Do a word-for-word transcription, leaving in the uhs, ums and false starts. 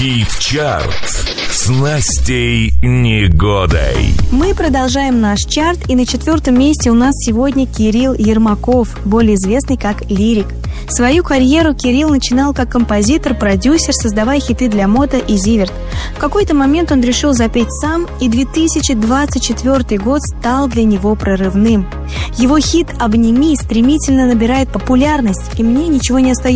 Хит-чарт с Настей Негодой. Мы продолжаем наш чарт, и на четвертом месте у нас сегодня Кирилл Ермаков, более известный как Лирик. Свою карьеру Кирилл начинал как композитор, продюсер, создавая хиты для Мото и Зиверт. В какой-то момент он решил запеть сам, и две тысячи двадцать четвёртый год стал для него прорывным. Его хит «Обними» стремительно набирает популярность, и мне ничего не остается